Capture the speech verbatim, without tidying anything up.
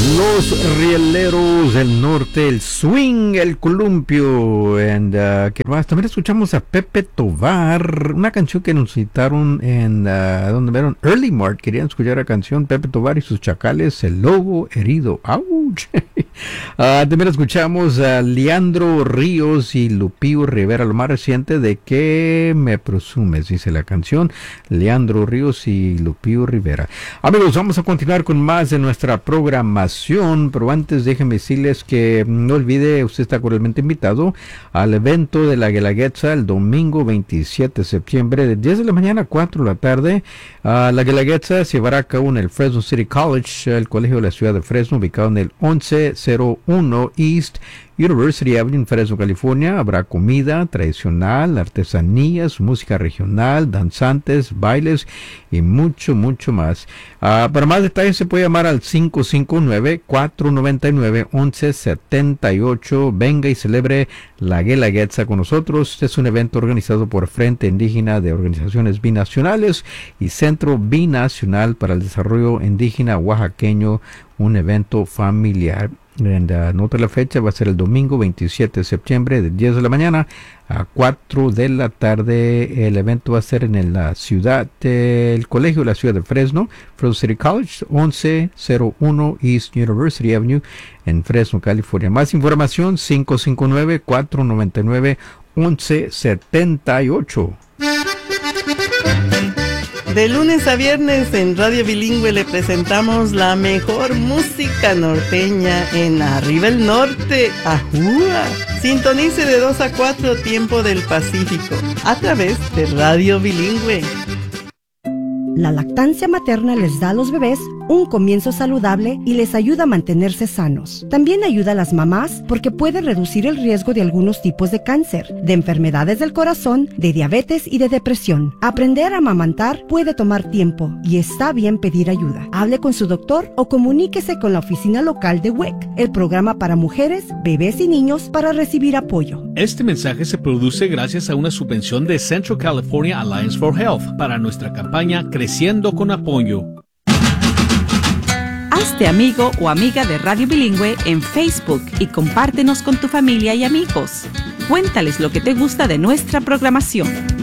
Los rieleros del norte, el swing, el columpio. And, uh, ¿qué más? También escuchamos a Pepe Tovar, una canción que nos citaron en uh, donde vieron Early Mart. Querían escuchar la canción Pepe Tovar y sus chacales, el lobo herido. ¡Auch! uh, también escuchamos a Leandro Ríos y Lupillo Rivera, lo más reciente de ¿Qué me presumes?, dice la canción. Leandro Ríos y Lupillo Rivera. Amigos, vamos a continuar con más de nuestra programación, pero antes déjenme decirles que no olvide, usted está cordialmente invitado al evento de la Guelaguetza el domingo veintisiete de septiembre de diez de la mañana a cuatro de la tarde. Uh, la Guelaguetza se llevará a cabo en el Fresno City College, el colegio de la ciudad de Fresno, ubicado en el once cero uno East University Avenue en Fresno, California. Habrá comida tradicional, artesanías, música regional, danzantes, bailes y mucho, mucho más. Uh, para más detalles se puede llamar al cinco cinco nueve, cuatro nueve nueve, once setenta y ocho. Venga y celebre la Guelaguetza con nosotros. Este es un evento organizado por Frente Indígena de Organizaciones Binacionales y Centro Binacional para el Desarrollo Indígena Oaxaqueño, un evento familiar. And, uh, nota la fecha, va a ser el domingo veintisiete de septiembre de diez de la mañana a cuatro de la tarde. El evento va a ser en la ciudad del colegio de la ciudad de Fresno, Fresno City College, once cero uno East University Avenue en Fresno, California. Más información cinco cinco nueve, cuatro nueve nueve, once setenta y ocho. De lunes a viernes en Radio Bilingüe le presentamos la mejor música norteña en Arriba el Norte, ¡Ajúa! Sintonice de dos a cuatro tiempo del Pacífico a través de Radio Bilingüe. La lactancia materna les da a los bebés un comienzo saludable y les ayuda a mantenerse sanos. También ayuda a las mamás porque puede reducir el riesgo de algunos tipos de cáncer, de enfermedades del corazón, de diabetes y de depresión. Aprender a amamantar puede tomar tiempo y está bien pedir ayuda. Hable con su doctor o comuníquese con la oficina local de W E C, el programa para mujeres, bebés y niños, para recibir apoyo. Este mensaje se produce gracias a una subvención de Central California Alliance for Health para nuestra campaña Creciendo con Apoyo. Hazte amigo o amiga de Radio Bilingüe en Facebook y compártenos con tu familia y amigos. Cuéntales lo que te gusta de nuestra programación.